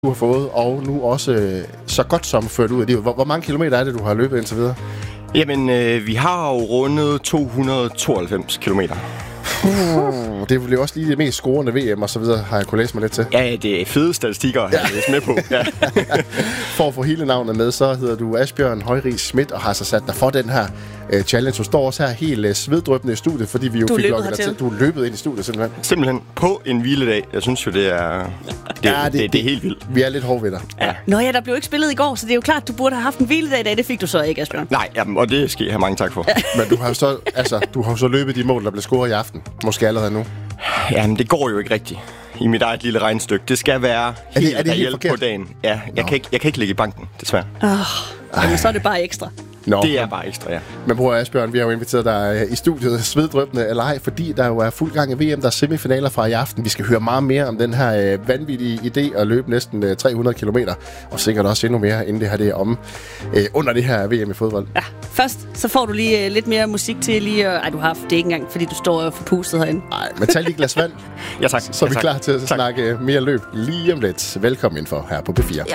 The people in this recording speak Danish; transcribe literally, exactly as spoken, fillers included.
du har fået, og nu også øh, så godt som ført ud af livet. Hvor, hvor mange kilometer er det, du har løbet indtil videre? Jamen, øh, vi har jo rundet to hundrede og tooghalvfems kilometer. Uh, det bliver også lige det mest scorende V M og så videre, har jeg kunnet læse mig lidt til. Ja, det er fede statistikker, jeg har læst med på. Ja. For at få hele navnet med, så hedder du Asbjørn Højrig Schmidt og har så sat dig for den her uh, challenge. Du står også her helt uh, sveddrøbende i studiet, fordi vi jo du fik lukket dig til. til. Du er løbet ind i studiet simpelthen. Simpelthen på en hviledag. Jeg synes jo, det er, det, ja, det, det, det, det er helt vildt. Vi er lidt hårde ved dig. Ja. Nå ja, der blev ikke spillet i går, så det er jo klart, du burde have haft en hviledag i dag. Det fik du så ikke, Asbjørn. Nej, jamen, og det skal jeg have mange tak for. Men du har så, altså, du har så løbet de mål, der blev scoret i aften. Måske allerede nu. Jamen, det går jo ikke rigtigt i mit eget lille regnstykke. Det skal være det- helt er det helt reelt forkert? på dagen. Ja, jeg kan, ikke, jeg kan ikke ligge i banken, desværre. Oh, jamen, så er det bare ekstra. Nå. Det er bare ekstra, ja. Men bror Asbjørn, vi har jo inviteret dig i studiet sveddrøbende eller ej, fordi der jo er fuld gang i V M, der er semifinaler fra i aften. Vi skal høre meget mere om den her øh, vanvittige idé at løbe næsten øh, tre hundrede kilometer, og sikkert også endnu mere, inden det her det er om øh, under det her V M i fodbold. Ja, først så får du lige øh, lidt mere musik til lige... Øh, ej, du har haft det ikke engang, fordi du står og forpustet herinde. Nej, men tag lige et glas vand, Ja, tak. så er ja, vi tak. klar til at Tak. snakke mere løb lige om lidt. Velkommen indenfor her på P fire.